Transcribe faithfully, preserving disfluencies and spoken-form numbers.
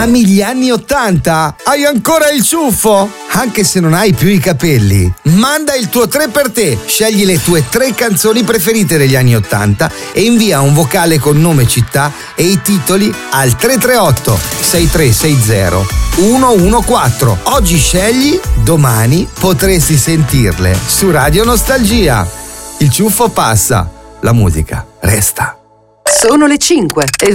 Ami gli anni ottanta? Hai ancora il ciuffo? Anche se non hai più i capelli, manda il tuo tre per te. Scegli le tue tre canzoni preferite degli anni ottanta e invia un vocale con nome, città e i titoli al tre tre otto sei tre sei zero uno uno quattro. Oggi scegli, domani potresti sentirle su Radio Nostalgia. Il ciuffo passa, la musica resta. Sono le cinque e